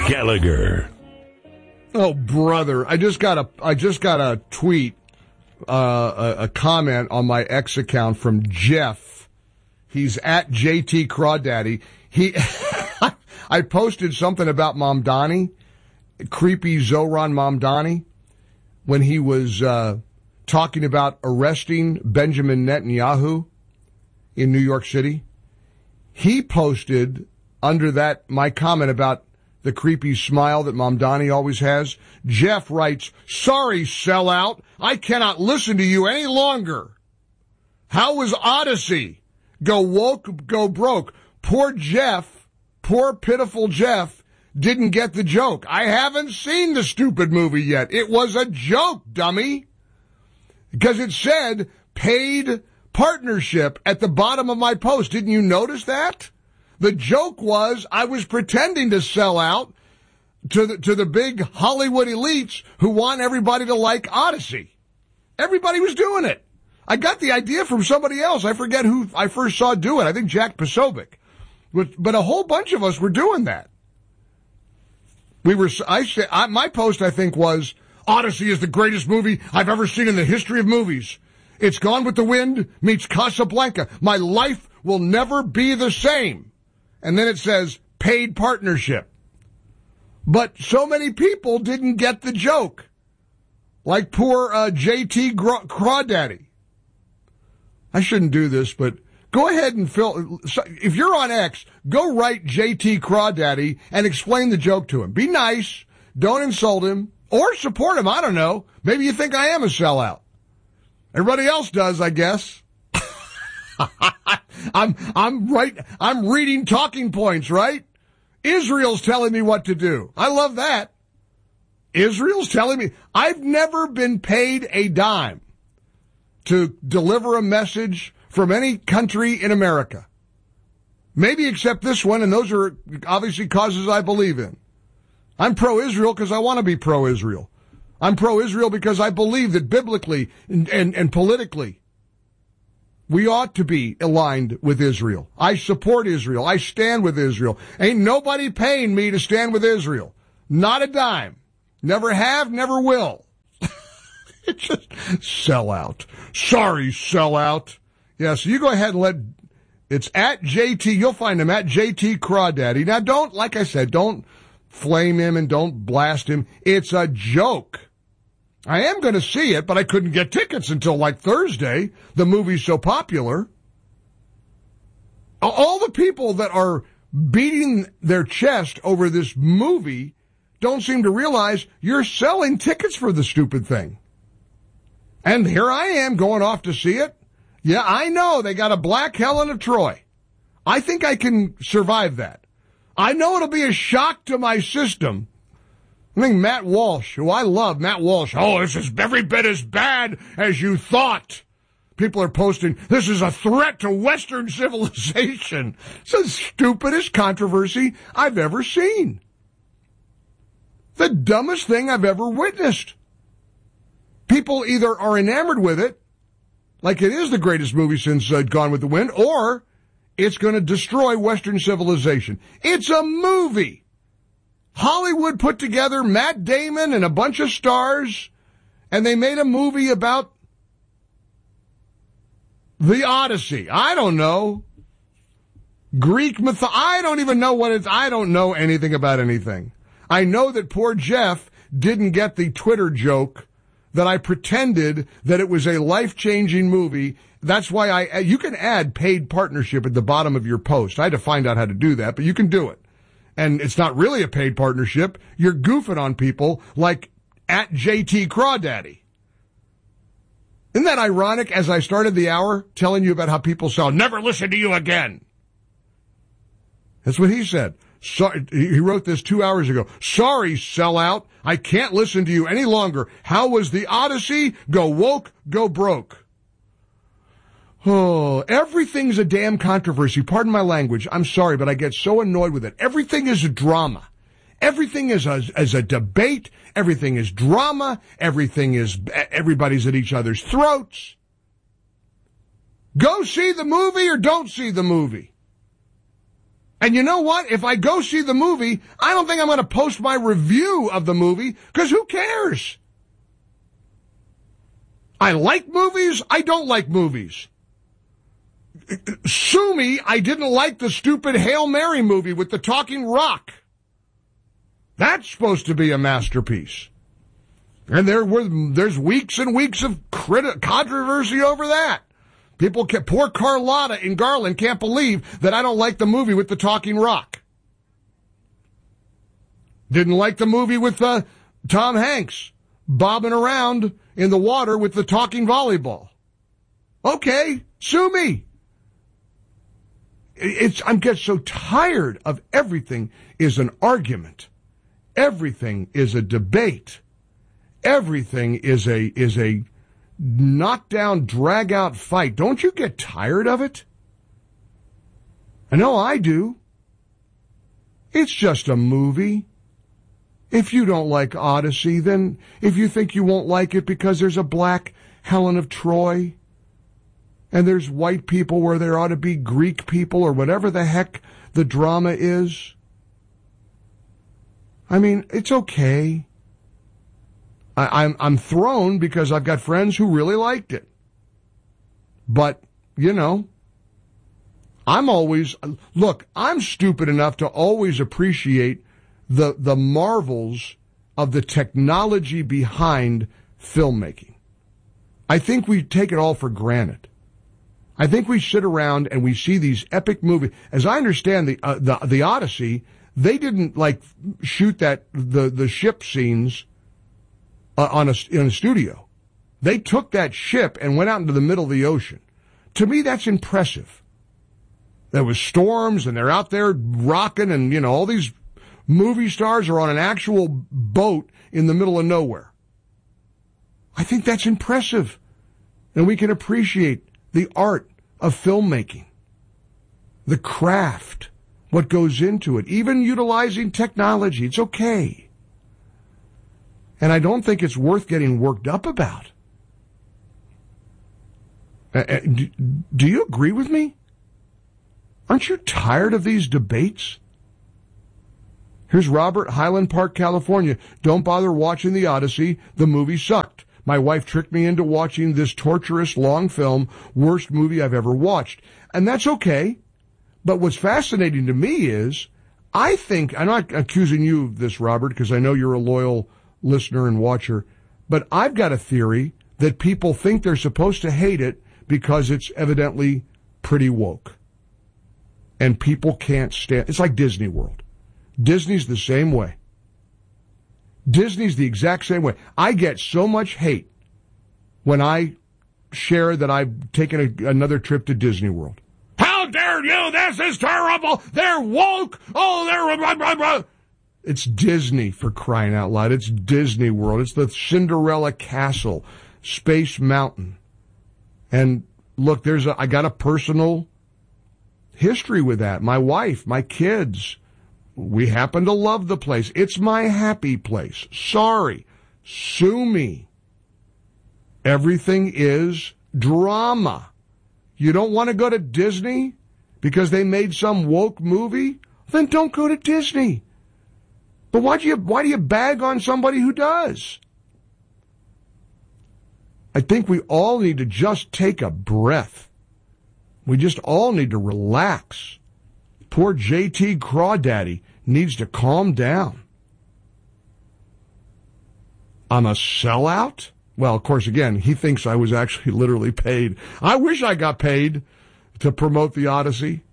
Gallagher. Oh, brother. I just got a tweet, a comment on my X account from Jeff. He's at JT Crawdaddy. I posted something about Mamdani, creepy Zohran Mamdani, when he was talking about arresting Benjamin Netanyahu in New York City. He posted under that my comment about the creepy smile that Mamdani always has. Jeff writes, "Sorry, sellout. I cannot listen to you any longer. How was Odyssey? Go woke, go broke." Poor Jeff, poor pitiful Jeff, didn't get the joke. I haven't seen the stupid movie yet. It was a joke, dummy. Because it said paid partnership at the bottom of my post. Didn't you notice that? The joke was I was pretending to sell out to the big Hollywood elites who want everybody to like Odyssey. Everybody was doing it. I got the idea from somebody else. I forget who I first saw do it. I think Jack Posobiec. But a whole bunch of us were doing that. My post, I think, was Odyssey is the greatest movie I've ever seen in the history of movies. It's Gone with the Wind meets Casablanca. My life will never be the same. And then it says paid partnership. But so many people didn't get the joke. Like poor JT Crawdaddy. I shouldn't do this, but go ahead and if you're on X, go write JT Crawdaddy and explain the joke to him. Be nice. Don't insult him. Or support him. I don't know. Maybe you think I am a sellout. Everybody else does, I guess. I'm reading talking points, right? Israel's telling me what to do. I love that. Israel's telling me. I've never been paid a dime to deliver a message from any country in America. Maybe except this one, and those are obviously causes I believe in. I'm pro-Israel because I want to be pro-Israel. I'm pro-Israel because I believe that biblically and politically we ought to be aligned with Israel. I support Israel. I stand with Israel. Ain't nobody paying me to stand with Israel. Not a dime. Never have, never will. It's just sellout. Sorry, sellout. Yeah, so you go ahead and it's at JT. You'll find him at JT Crawdaddy. Now don't, like I said, don't flame him and don't blast him. It's a joke. I am going to see it, but I couldn't get tickets until like Thursday. The movie's so popular. All the people that are beating their chest over this movie don't seem to realize you're selling tickets for the stupid thing. And here I am going off to see it. Yeah, I know they got a Black Helen of Troy. I think I can survive that. I know it'll be a shock to my system. I think Matt Walsh, who I love, Matt Walsh, this is every bit as bad as you thought. People are posting, this is a threat to Western civilization. It's the stupidest controversy I've ever seen. The dumbest thing I've ever witnessed. People either are enamored with it, like it is the greatest movie since Gone with the Wind, or it's going to destroy Western civilization. It's a movie. Hollywood put together Matt Damon and a bunch of stars, and they made a movie about the Odyssey. I don't know. Greek myth. I don't even know what it's. I don't know anything about anything. I know that poor Jeff didn't get the Twitter joke that I pretended that it was a life-changing movie. That's why you can add paid partnership at the bottom of your post. I had to find out how to do that, but you can do it. And it's not really a paid partnership. You're goofing on people like at JT Crawdaddy. Isn't that ironic as I started the hour telling you about how people say, I'll never listen to you again? That's what he said. He wrote this 2 hours ago. Sorry, sellout. I can't listen to you any longer. How was the Odyssey? Go woke, go broke. Oh, everything's a damn controversy. Pardon my language. I'm sorry, but I get so annoyed with it. Everything is a drama. Everything is a debate. Everything is drama. Everybody's at each other's throats. Go see the movie or don't see the movie. And you know what? If I go see the movie, I don't think I'm going to post my review of the movie, because who cares? I like movies. I don't like movies. Sue me, I didn't like the stupid Hail Mary movie with the talking rock. That's supposed to be a masterpiece. And there's weeks and weeks of controversy over that. Poor Carlotta in Garland can't believe that I don't like the movie with the talking rock. Didn't like the movie with Tom Hanks bobbing around in the water with the talking volleyball. Okay, sue me. I'm getting so tired of everything is an argument. Everything is a debate. Everything is a knockdown, drag-out fight. Don't you get tired of it? I know I do. It's just a movie. If you don't like Odyssey, then if you think you won't like it because there's a black Helen of Troy, and there's white people where there ought to be Greek people, or whatever the heck the drama is, I mean, it's okay. I'm thrown because I've got friends who really liked it. But, I'm stupid enough to always appreciate the marvels of the technology behind filmmaking. I think we take it all for granted. I think we sit around and we see these epic movies. As I understand the Odyssey, they didn't shoot the ship scenes in a studio. They took that ship and went out into the middle of the ocean. To me, that's impressive. There was storms, and they're out there rocking, and all these movie stars are on an actual boat in the middle of nowhere. I think that's impressive, and we can appreciate the art of filmmaking, the craft, what goes into it, even utilizing technology. It's okay. And I don't think it's worth getting worked up about. Do you agree with me? Aren't you tired of these debates? Here's Robert, Highland Park, California. Don't bother watching the Odyssey. The movie sucked. My wife tricked me into watching this torturous long film, worst movie I've ever watched. And that's okay. But what's fascinating to me is, I think, I'm not accusing you of this, Robert, because I know you're a loyal listener and watcher, but I've got a theory that people think they're supposed to hate it because it's evidently pretty woke. And people can't stand, it's like Disney World. Disney's the same way. Disney's the exact same way. I get so much hate when I share that I've taken another trip to Disney World. How dare you? This is terrible. They're woke. Oh, they're blah, blah, blah. It's Disney, for crying out loud. It's Disney World. It's the Cinderella Castle, Space Mountain. And look, I got a personal history with that. My wife, my kids, we happen to love the place. It's my happy place. Sorry. Sue me. Everything is drama. You don't want to go to Disney because they made some woke movie? Then don't go to Disney. But why do you bag on somebody who does? I think we all need to just take a breath. We just all need to relax. Poor JT Crawdaddy needs to calm down. I'm a sellout? Well, of course, again, he thinks I was actually literally paid. I wish I got paid to promote the Odyssey.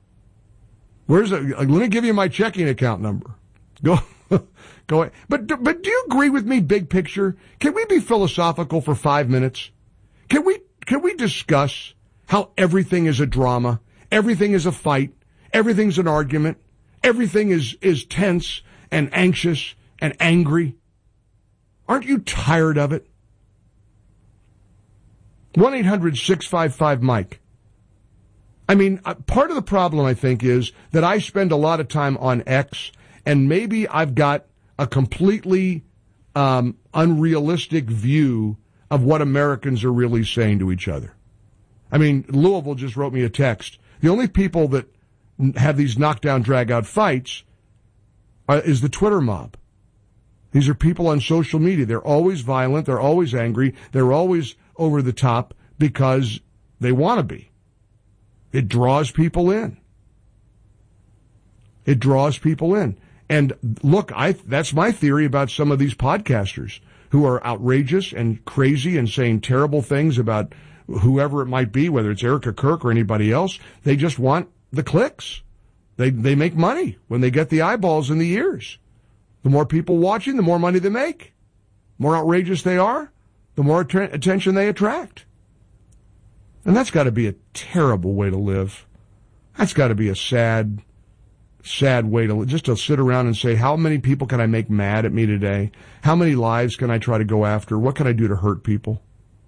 Let me give you my checking account number. Go ahead. But do you agree with me, big picture? Can we be philosophical for 5 minutes? Can we discuss how everything is a drama, everything is a fight, everything's an argument, everything is tense and anxious and angry? Aren't you tired of it? 1-800-655-MIKE. I mean, part of the problem, I think, is that I spend a lot of time on X, and maybe I've got a completely unrealistic view of what Americans are really saying to each other. I mean, Louisville just wrote me a text. The only people that have these knockdown, drag-out fights is the Twitter mob. These are people on social media. They're always violent. They're always angry. They're always over the top because they want to be. It draws people in. It draws people in. And look, that's my theory about some of these podcasters who are outrageous and crazy and saying terrible things about whoever it might be, whether it's Erica Kirk or anybody else. They just want the clicks. They make money when they get the eyeballs and the ears. The more people watching, the more money they make. The more outrageous they are, the more attention they attract. And that's got to be a terrible way to live. That's got to be a sad way to live. Just to sit around and say, how many people can I make mad at me today? How many lives can I try to go after? What can I do to hurt people?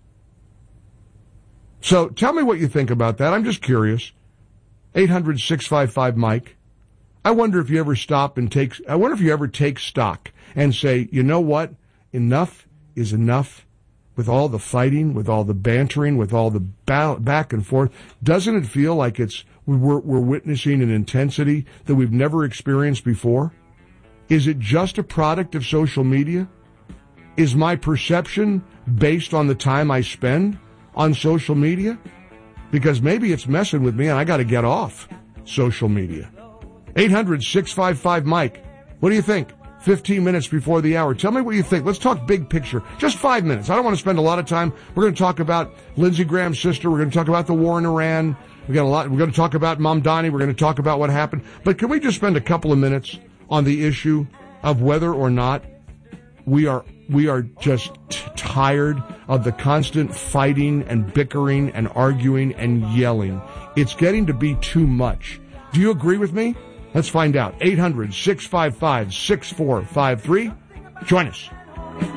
So tell me what you think about that. I'm just curious. 800-655-MIKE. I wonder if you ever take stock and say, you know what? Enough is enough. With all the fighting, with all the bantering, with all the back and forth, doesn't it feel like we're witnessing an intensity that we've never experienced before? Is it just a product of social media? Is my perception based on the time I spend on social media? Because maybe it's messing with me and I got to get off social media. 800-655-MIKE. What do you think? 15 minutes before the hour. Tell me what you think. Let's talk big picture. Just 5 minutes. I don't want to spend a lot of time. We're going to talk about Lindsey Graham's sister. We're going to talk about the war in Iran. We're going to talk about Mamdani. We're going to talk about what happened. But can we just spend a couple of minutes on the issue of whether or not we are just tired of the constant fighting and bickering and arguing and yelling? It's getting to be too much. Do you agree with me? Let's find out. 800-655-6453. Join us.